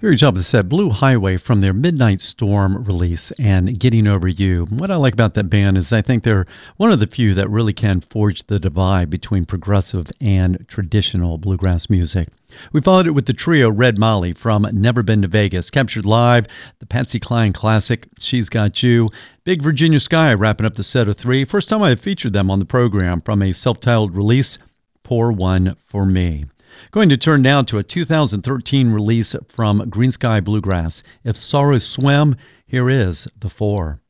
Very top of the set, Blue Highway from their Midnight Storm release and Getting Over You. What I like about that band is I think they're one of the few that really can forge the divide between progressive and traditional bluegrass music. We followed it with the trio Red Molly from Never Been to Vegas, captured live, the Patsy Cline classic, She's Got You, Big Virginia Sky wrapping up the set of three. First time I have featured them on the program from a self-titled release, Pour One for Me. Going to turn now to a 2013 release from Green Sky Bluegrass. If Sorrows Swim, here is The Four.